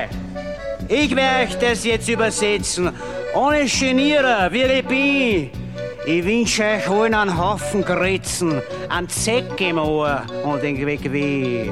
Ich werde euch das jetzt übersetzen, ohne Genieren, wie ich bin. Ich wünsche euch allen einen Haufen Gritzen, einen Zeck im Ohr und den Weg weh.